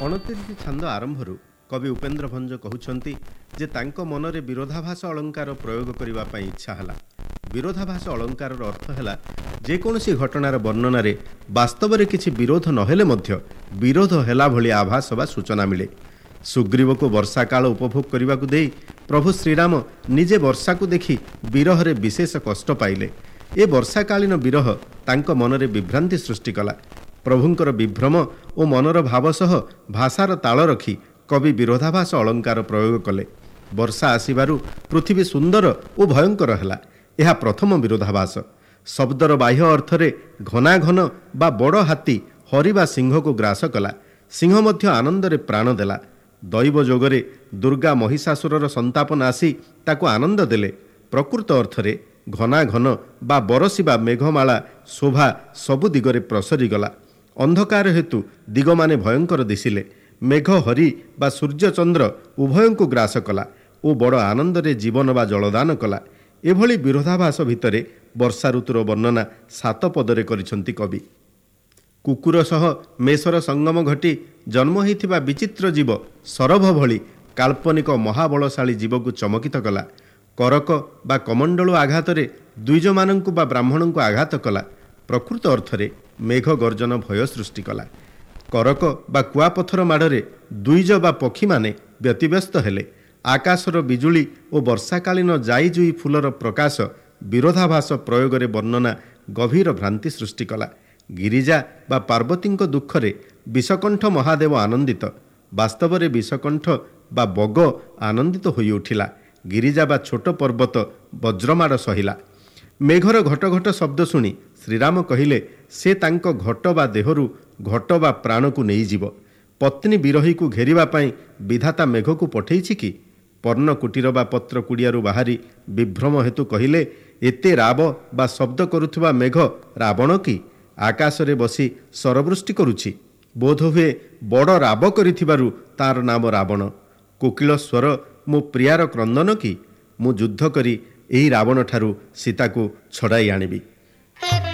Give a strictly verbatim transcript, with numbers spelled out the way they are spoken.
ଅଣତିରିଶ ଛାନ୍ଦ ଆରମ୍ଭରୁ କବି ଉପେନ୍ଦ୍ର ଭଞ୍ଜ କହୁଛନ୍ତି ଯେ ତାଙ୍କ ମନରେ ବିରୋଧାଭାସ ଅଳଙ୍କାର ପ୍ରୟୋଗ କରିବା ପାଇଁ ଇଚ୍ଛା ହେଲା। ବିରୋଧାଭାସ ଅଳଙ୍କାରର ଅର୍ଥ ହେଲା ଯେକୌଣସି ଘଟଣାର ବର୍ଣ୍ଣନାରେ ବାସ୍ତବରେ କିଛି ବିରୋଧ ନହେଲେ ମଧ୍ୟ ବିରୋଧ ହେଲା ଭଳି ଆଭାସ ବା ସୂଚନା ମିଳେ। ସୁଗ୍ରୀବକୁ ବର୍ଷା କାଳ ଉପଭୋଗ କରିବାକୁ ଦେଇ ପ୍ରଭୁ ଶ୍ରୀରାମ ନିଜେ ବର୍ଷାକୁ ଦେଖି ବିରହରେ ବିଶେଷ କଷ୍ଟ ପାଇଲେ। ଏ ବର୍ଷାକାଳୀନ ବିରହ ତାଙ୍କ ମନରେ ବିଭ୍ରାନ୍ତି ସୃଷ୍ଟି କଲା। ପ୍ରଭୁଙ୍କର ବିଭ୍ରମ ଓ ମନର ଭାବ ସହ ଭାଷାର ତାଳ ରଖି କବି ବିରୋଧାଭାସ ଅଳଙ୍କାର ପ୍ରୟୋଗ କଲେ। ବର୍ଷା ଆସିବାରୁ ପୃଥିବୀ ସୁନ୍ଦର ଓ ଭୟଙ୍କର ହେଲା। ଏହା ପ୍ରଥମ ବିରୋଧାଭାସ। ଶବ୍ଦର ବାହ୍ୟ ଅର୍ଥରେ ଘନାଘନ ବା ବଡ଼ ହାତୀ ହରି ବା ସିଂହକୁ ଗ୍ରାସ କଲା। ସିଂହ ମଧ୍ୟ ଆନନ୍ଦରେ ପ୍ରାଣ ଦେଲା। ଦୈବ ଯୋଗରେ ଦୁର୍ଗା ମହିଷାସୁରର ସନ୍ତାପନ ଆସି ତାକୁ ଆନନ୍ଦ ଦେଲେ। ପ୍ରକୃତ ଅର୍ଥରେ ଘନାଘନ ବା ବରଷିବା ମେଘମାଳା ଶୋଭା ସବୁ ଦିଗରେ ପ୍ରସରିଗଲା। ଅନ୍ଧକାର ହେତୁ ଦିଗମାନେ ଭୟଙ୍କର ଦିଶିଲେ। ମେଘ ହରି ବା ସୂର୍ଯ୍ୟଚନ୍ଦ୍ର ଉଭୟଙ୍କୁ ଗ୍ରାସ କଲା ଓ ବଡ଼ ଆନନ୍ଦରେ ଜୀବନ ବା ଜଳଦାନ କଲା। ଏଭଳି ବିରୋଧାଭାସ ଭିତରେ ବର୍ଷା ଋତୁର ବର୍ଣ୍ଣନା ସାତ ପଦରେ କରିଛନ୍ତି କବି। କୁକୁର ସହ ମେଷର ସଙ୍ଗମ ଘଟି ଜନ୍ମ ହୋଇଥିବା ବିଚିତ୍ର ଜୀବ ସରଭ ଭଳି କାଳ୍ପନିକ ମହାବଳଶାଳୀ ଜୀବକୁ ଚମକିତ କଲା। କରକ ବା କମଣ୍ଡଳୁ ଆଘାତରେ ଦ୍ୱିଜମାନଙ୍କୁ ବା ବ୍ରାହ୍ମଣଙ୍କୁ ଆଘାତ କଲା। ପ୍ରକୃତ ଅର୍ଥରେ ମେଘ ଗର୍ଜନ ଭୟ ସୃଷ୍ଟି କଲା। କରକ ବା କୁଆପଥର ମାଡ଼ରେ ଦ୍ୱିଜ ବା ପକ୍ଷୀମାନେ ବ୍ୟତିବ୍ୟସ୍ତ ହେଲେ। ଆକାଶର ବିଜୁଳି ଓ ବର୍ଷାକାଳୀନ ଜାଇ ଜୁଇ ଫୁଲର ପ୍ରକାଶ ବିରୋଧାଭାସ ପ୍ରୟୋଗରେ ବର୍ଣ୍ଣନା ଗଭୀର ଭ୍ରାନ୍ତି ସୃଷ୍ଟି କଲା। ଗିରିଜା ବା ପାର୍ବତୀଙ୍କ ଦୁଃଖରେ ବିଷକଣ୍ଠ ମହାଦେବ ଆନନ୍ଦିତ। ବାସ୍ତବରେ ବିଷକଣ୍ଠ ବା ବଗ ଆନନ୍ଦିତ ହୋଇ ଉଠିଲା। ଗିରିଜା ବା ଛୋଟ ପର୍ବତ ବଜ୍ରମାଡ଼ ସହିଲା। ମେଘର ଘଟ ଘଟ ଶବ୍ଦ ଶୁଣି ଶ୍ରୀରାମ କହିଲେ ସେ ତାଙ୍କ ଘଟ ବା ଦେହରୁ ଘଟ ବା ପ୍ରାଣକୁ ନେଇଯିବ। ପତ୍ନୀ ବିରହୀକୁ ଘେରିବା ପାଇଁ ବିଧାତା ମେଘକୁ ପଠେଇଛି କି? ପର୍ଣ୍ଣ କୁଟୀର ବା ପତ୍ର କୁଡ଼ିଆରୁ ବାହାରି ବିଭ୍ରମ ହେତୁ କହିଲେ ଏତେ ରାବ ବା ଶବ୍ଦ କରୁଥିବା ମେଘ ରାବଣ କି? ଆକାଶରେ ବସି ସରବୃଷ୍ଟି କରୁଛି। ବୋଧହୁଏ ବଡ଼ ରାବ କରିଥିବାରୁ ତାର ନାମ ରାବଣ। କୋକିଳ ସ୍ୱର ମୋ ପ୍ରିୟାର କ୍ରନ୍ଦନ କି? ମୁଁ ଯୁଦ୍ଧ କରି ଏହି ରାବଣଠାରୁ ସୀତାକୁ ଛଡ଼ାଇ ଆଣିବି।